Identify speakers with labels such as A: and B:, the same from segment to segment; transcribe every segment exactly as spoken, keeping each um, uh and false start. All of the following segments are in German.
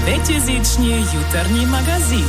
A: Пятизичний jutarnji magazin.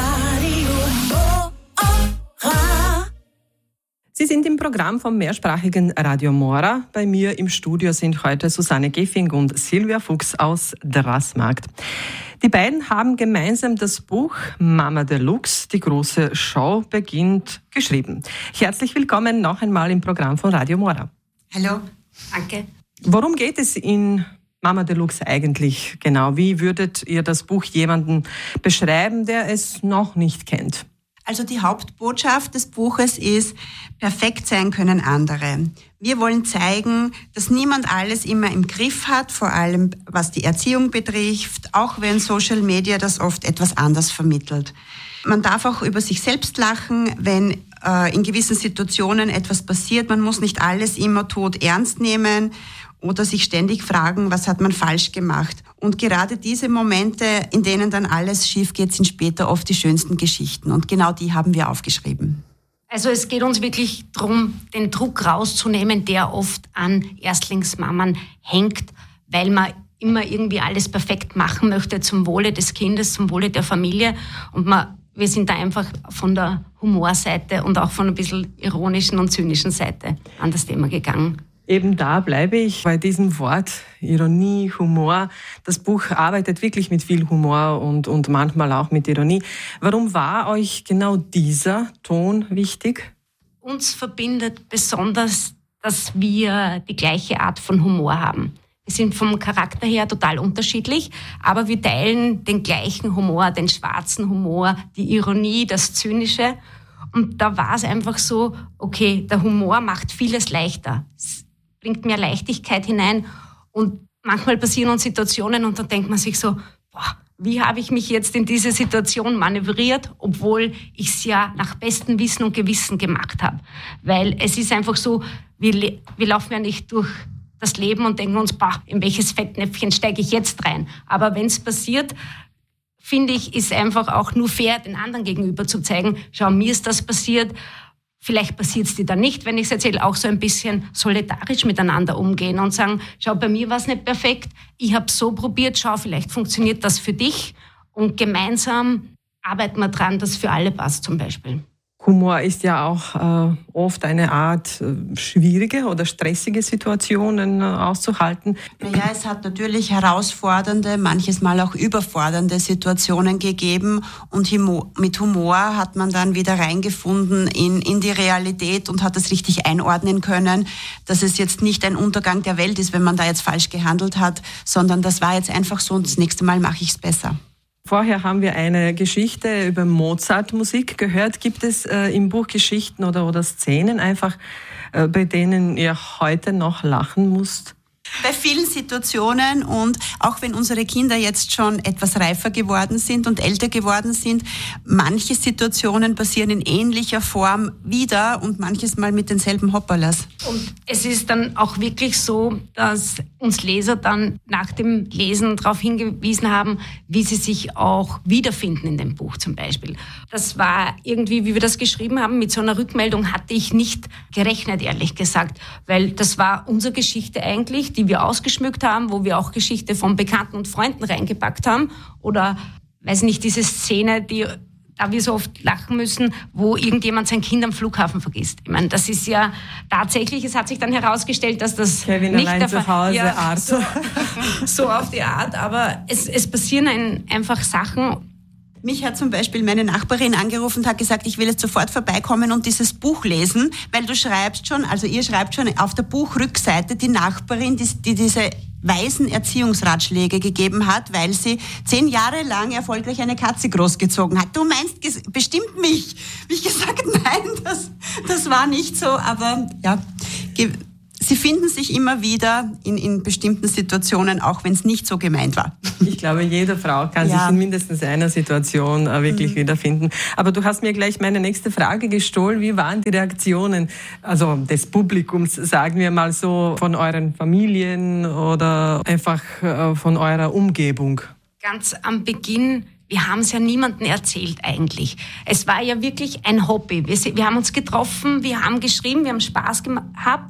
A: Sie sind im Programm vom mehrsprachigen Radio Mora. Bei mir im Studio sind heute Susanne Geffing und Silvia Fuchs aus Drassmarkt. Die beiden haben gemeinsam das Buch Mama Deluxe, die große Show beginnt, geschrieben. Herzlich willkommen noch einmal im Programm von Radio Mora.
B: Hallo. Danke.
A: Worum geht es in Mama Deluxe eigentlich genau? Wie würdet ihr das Buch jemandem beschreiben, der es noch nicht kennt?
B: Also die Hauptbotschaft des Buches ist, perfekt sein können andere. Wir wollen zeigen, dass niemand alles immer im Griff hat, vor allem was die Erziehung betrifft, auch wenn Social Media das oft etwas anders vermittelt. Man darf auch über sich selbst lachen, wenn äh, in gewissen Situationen etwas passiert. Man muss nicht alles immer tot ernst nehmen oder sich ständig fragen, was hat man falsch gemacht. Und gerade diese Momente, in denen dann alles schief geht, sind später oft die schönsten Geschichten. Und genau die haben wir aufgeschrieben.
C: Also es geht uns wirklich darum, den Druck rauszunehmen, der oft an Erstlingsmammern hängt, weil man immer irgendwie alles perfekt machen möchte zum Wohle des Kindes, zum Wohle der Familie. Und man, wir sind da einfach von der Humorseite und auch von ein bisschen ironischen und zynischen Seite an das Thema gegangen.
A: Eben da bleibe ich bei diesem Wort Ironie, Humor. Das Buch arbeitet wirklich mit viel Humor und, und manchmal auch mit Ironie. Warum war euch genau dieser Ton wichtig?
C: Uns verbindet besonders, dass wir die gleiche Art von Humor haben. Wir sind vom Charakter her total unterschiedlich, aber wir teilen den gleichen Humor, den schwarzen Humor, die Ironie, das Zynische. Und da war es einfach so, okay, der Humor macht vieles leichter. Bringt mehr Leichtigkeit hinein und manchmal passieren uns Situationen und dann denkt man sich so, boah, wie habe ich mich jetzt in diese Situation manövriert, obwohl ich es ja nach bestem Wissen und Gewissen gemacht habe. Weil es ist einfach so, wir, le- wir laufen ja nicht durch das Leben und denken uns, boah, in welches Fettnäpfchen steige ich jetzt rein. Aber wenn es passiert, finde ich, ist einfach auch nur fair, den anderen gegenüber zu zeigen, schau, mir ist das passiert. Vielleicht passiert es dir dann nicht, wenn ich es erzähle, auch so ein bisschen solidarisch miteinander umgehen und sagen, schau, bei mir war es nicht perfekt, ich habe es so probiert, schau, vielleicht funktioniert das für dich und gemeinsam arbeiten wir dran, dass für alle passt zum Beispiel.
A: Humor ist ja auch äh, oft eine Art äh, schwierige oder stressige Situationen äh, auszuhalten.
B: Naja, es hat natürlich herausfordernde, manches Mal auch überfordernde Situationen gegeben und Humor, mit Humor hat man dann wieder reingefunden in, in die Realität und hat es richtig einordnen können, dass es jetzt nicht ein Untergang der Welt ist, wenn man da jetzt falsch gehandelt hat, sondern das war jetzt einfach so und das nächste Mal mache ich es besser.
A: Vorher haben wir eine Geschichte über Mozart-Musik gehört. Gibt es äh, im Buch Geschichten oder, oder Szenen einfach, äh, bei denen ihr heute noch lachen müsst?
B: Bei vielen Situationen und auch wenn unsere Kinder jetzt schon etwas reifer geworden sind und älter geworden sind, manche Situationen passieren in ähnlicher Form wieder und manches Mal mit denselben Hopperlas.
C: Und es ist dann auch wirklich so, dass uns Leser dann nach dem Lesen darauf hingewiesen haben, wie sie sich auch wiederfinden in dem Buch zum Beispiel. Das war irgendwie, wie wir das geschrieben haben, mit so einer Rückmeldung hatte ich nicht gerechnet, ehrlich gesagt, weil das war unsere Geschichte eigentlich, die wir ausgeschmückt haben, wo wir auch Geschichte von Bekannten und Freunden reingepackt haben oder, weiß nicht, diese Szene, die da wir so oft lachen müssen, wo irgendjemand sein Kind am Flughafen vergisst. Ich meine, das ist ja tatsächlich, es hat sich dann herausgestellt, dass das
A: Kevin
C: nicht
A: allein
C: der
A: zu Hause,
C: ja,
A: Arthur.
C: So, so auf die Art, aber es, es passieren ein, einfach Sachen.
B: Mich hat zum Beispiel meine Nachbarin angerufen und hat gesagt, ich will jetzt sofort vorbeikommen und dieses Buch lesen, weil du schreibst schon, also ihr schreibt schon auf der Buchrückseite die Nachbarin, die, die diese weisen Erziehungsratschläge gegeben hat, weil sie zehn Jahre lang erfolgreich eine Katze großgezogen hat. Du meinst ges- bestimmt mich. Hab ich gesagt, nein, das, das war nicht so, aber ja, ge- sie finden sich immer wieder in, in bestimmten Situationen, auch wenn es nicht so gemeint war.
A: Ich glaube, jede Frau kann ja. sich in mindestens einer Situation äh, wirklich mhm. wiederfinden. Aber du hast mir gleich meine nächste Frage gestohlen. Wie waren die Reaktionen, also des Publikums, sagen wir mal so, von euren Familien oder einfach äh, von eurer Umgebung?
C: Ganz am Beginn, wir haben es ja niemandem erzählt eigentlich. Es war ja wirklich ein Hobby. Wir, wir haben uns getroffen, wir haben geschrieben, wir haben Spaß gehabt.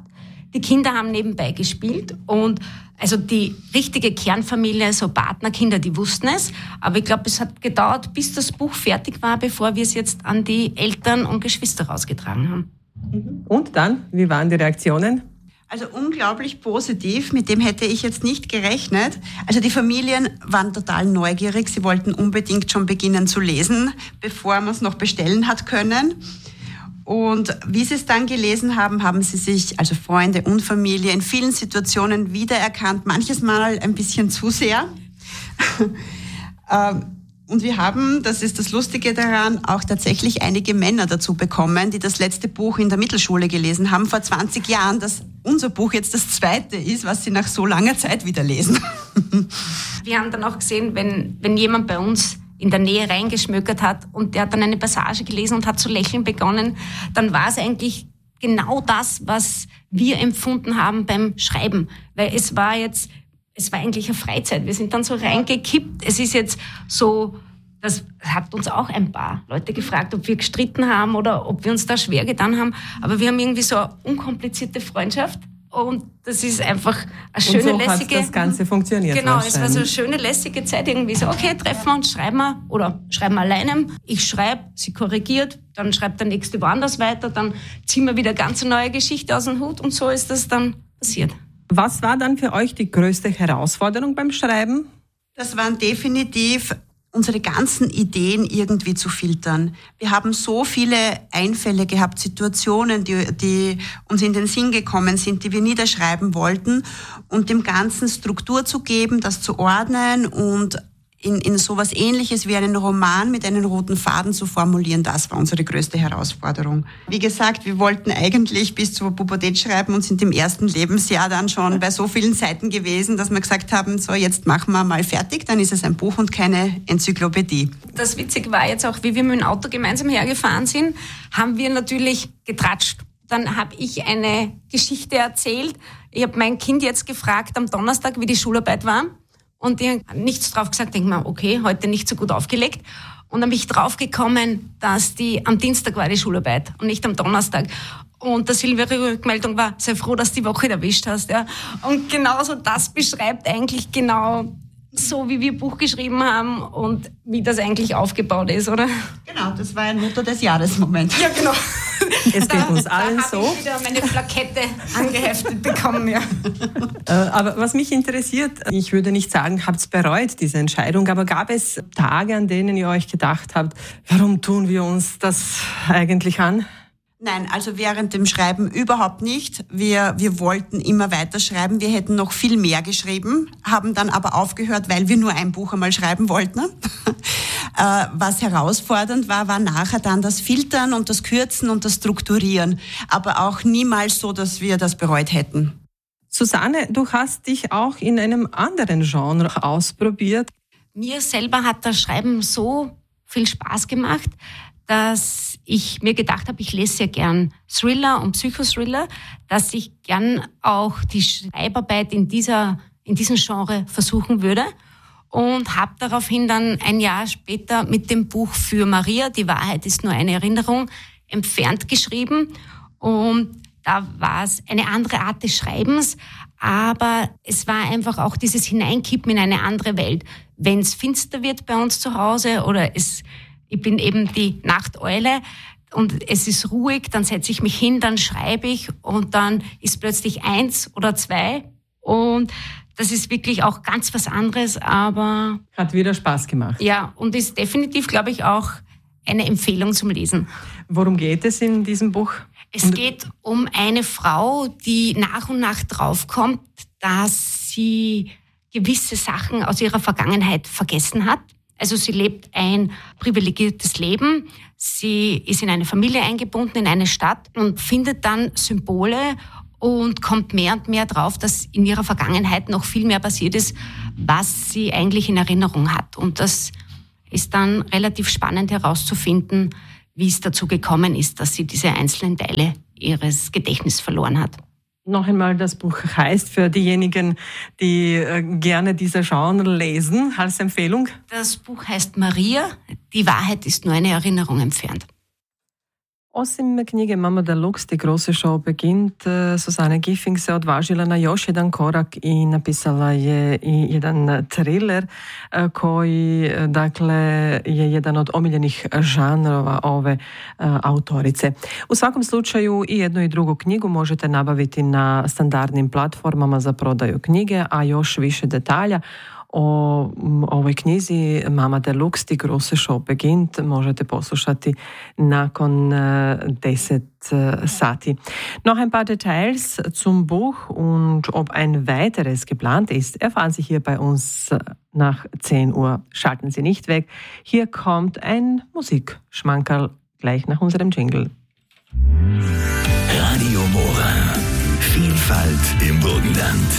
C: Die Kinder haben nebenbei gespielt und also die richtige Kernfamilie, so Partnerkinder, die wussten es. Aber ich glaube, es hat gedauert, bis das Buch fertig war, bevor wir es jetzt an die Eltern und Geschwister rausgetragen haben.
A: Und dann, wie waren die Reaktionen?
B: Also unglaublich positiv, mit dem hätte ich jetzt nicht gerechnet. Also die Familien waren total neugierig, sie wollten unbedingt schon beginnen zu lesen, bevor man es noch bestellen hat können. Und wie sie es dann gelesen haben, haben sie sich, also Freunde und Familie, in vielen Situationen wiedererkannt, manches Mal ein bisschen zu sehr. Und wir haben, das ist das Lustige daran, auch tatsächlich einige Männer dazu bekommen, die das letzte Buch in der Mittelschule gelesen haben, vor zwanzig Jahren, dass unser Buch jetzt das zweite ist, was sie nach so langer Zeit wieder lesen.
C: Wir haben dann auch gesehen, wenn, wenn jemand bei uns in der Nähe reingeschmökert hat und der hat dann eine Passage gelesen und hat zu lächeln begonnen, dann war es eigentlich genau das, was wir empfunden haben beim Schreiben. Weil es war jetzt, es war eigentlich eine Freizeit. Wir sind dann so reingekippt. Es ist jetzt so, das hat uns auch ein paar Leute gefragt, ob wir gestritten haben oder ob wir uns da schwer getan haben. Aber wir haben irgendwie so eine unkomplizierte Freundschaft. Und das ist einfach eine schöne,
A: und so
C: lässige...
A: hat das Ganze funktioniert.
C: Genau, es war so eine schöne, lässige Zeit irgendwie so, okay, treffen wir uns, schreiben wir oder schreiben wir alleine. Ich schreibe, sie korrigiert, dann schreibt der Nächste woanders weiter, dann ziehen wir wieder ganz eine neue Geschichte aus dem Hut und so ist das dann passiert.
A: Was war dann für euch die größte Herausforderung beim Schreiben?
B: Das waren definitiv unsere ganzen Ideen irgendwie zu filtern. Wir haben so viele Einfälle gehabt, Situationen, die, die uns in den Sinn gekommen sind, die wir niederschreiben wollten und dem Ganzen Struktur zu geben, das zu ordnen und in, in sowas Ähnliches wie einen Roman mit einem roten Faden zu formulieren, das war unsere größte Herausforderung. Wie gesagt, wir wollten eigentlich bis zur Pubertät schreiben und sind im ersten Lebensjahr dann schon bei so vielen Seiten gewesen, dass wir gesagt haben, so jetzt machen wir mal fertig, dann ist es ein Buch und keine Enzyklopädie.
C: Das Witzige war jetzt auch, wie wir mit dem Auto gemeinsam hergefahren sind, haben wir natürlich getratscht. Dann habe ich eine Geschichte erzählt. Ich habe mein Kind jetzt gefragt am Donnerstag, wie die Schularbeit war. Und die haben nichts drauf gesagt, denke mal, okay, heute nicht so gut aufgelegt. Und dann bin ich draufgekommen, dass die am Dienstag war die Schularbeit und nicht am Donnerstag. Und die Silvia-Rückmeldung war, sei froh, dass du die Woche erwischt hast. Ja. Und genauso das beschreibt eigentlich genau so, wie wir Buch geschrieben haben und wie das eigentlich aufgebaut ist, oder?
B: Genau, das war ein Motto des Jahres-Moment.
C: Ja, genau.
A: Es geht uns allen
C: da
A: so.
C: Da habe ich wieder meine Plakette angeheftet bekommen, ja.
A: Aber was mich interessiert, ich würde nicht sagen, habt ihr bereut, diese Entscheidung, aber gab es Tage, an denen ihr euch gedacht habt, warum tun wir uns das eigentlich an?
B: Nein, also während dem Schreiben überhaupt nicht. Wir, wir wollten immer weiterschreiben. Wir hätten noch viel mehr geschrieben, haben dann aber aufgehört, weil wir nur ein Buch einmal schreiben wollten. Was herausfordernd war, war nachher dann das Filtern und das Kürzen und das Strukturieren. Aber auch niemals so, dass wir das bereut hätten.
A: Susanne, du hast dich auch in einem anderen Genre ausprobiert.
C: Mir selber hat das Schreiben so viel Spaß gemacht, dass ich mir gedacht habe, ich lese sehr gern Thriller und Psychothriller, dass ich gern auch die Schreibarbeit in dieser, in diesem Genre versuchen würde. Und habe daraufhin dann ein Jahr später mit dem Buch Für Maria, die Wahrheit ist nur eine Erinnerung, entfernt geschrieben. Und da war es eine andere Art des Schreibens, aber es war einfach auch dieses Hineinkippen in eine andere Welt. Wenn es finster wird bei uns zu Hause oder es, ich bin eben die Nachteule und es ist ruhig, dann setze ich mich hin, dann schreibe ich und dann ist plötzlich eins oder zwei und das ist wirklich auch ganz was anderes, aber...
A: Hat wieder Spaß gemacht.
C: Ja, und ist definitiv, glaube ich, auch eine Empfehlung zum Lesen.
A: Worum geht es in diesem Buch?
C: Es und geht um eine Frau, die nach und nach draufkommt, dass sie gewisse Sachen aus ihrer Vergangenheit vergessen hat. Also sie lebt ein privilegiertes Leben. Sie ist in eine Familie eingebunden, in eine Stadt und findet dann Symbole und kommt mehr und mehr drauf, dass in ihrer Vergangenheit noch viel mehr passiert ist, was sie eigentlich in Erinnerung hat. Und das ist dann relativ spannend herauszufinden, wie es dazu gekommen ist, dass sie diese einzelnen Teile ihres Gedächtnisses verloren hat.
A: Noch einmal, das Buch heißt für diejenigen, die äh, gerne diese Genre lesen, als Empfehlung?
C: Das Buch heißt Maria, die Wahrheit ist nur eine Erinnerung entfernt.
A: Osim knjige Mama Deluxe, Die große Show beginnt, Susana Giffing se odvažila na još jedan korak i napisala je i jedan thriller koji, dakle, je jedan od omiljenih žanrova ove autorice. U svakom slučaju i jednu i drugu knjigu možete nabaviti na standardnim platformama za prodaju knjige, a još više detalja o ovoj knjizi Mama Deluxe, Die große Show beginnt možete poslušati nakon deset sati. Noch ein paar Details zum Buch und ob ein weiteres geplant ist, erfahren Sie hier bei uns nach zehn Uhr. Schalten Sie nicht weg. Hier kommt ein Musikschmankerl gleich nach unserem Jingle.
D: Radio Mora. Vielfalt im Burgenland.